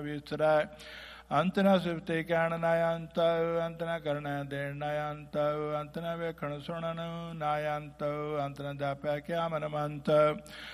ਵਿਸਰੈ ਅੰਤ ਨ ਸਿਫਤੇ ਕਹਿਣ ਨਾ ਅੰਤ ਅੰਤ ਨ ਕਰਨਾ ਦੇਣ ਨਾ ਅੰਤ ਅੰਤ ਨ ਵੇਖਣ ਸੁਣਨ ਨਾ ਅੰਤ ਅੰਤ ਨ ਜਾਪੈ ਕਿਆ ਮਨ ਮੰਤ